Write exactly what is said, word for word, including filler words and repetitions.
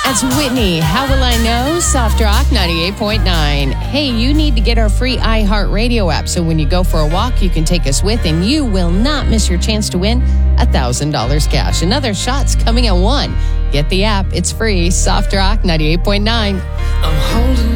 That's Whitney. How will I know? Soft Rock ninety-eight point nine. Hey, you need to get our free iHeartRadio app so when you go for a walk, you can take us with and you will not miss your chance to win one thousand dollars cash. Another shot's coming at one. Get the app. It's free. Soft Rock ninety-eight point nine. I'm holding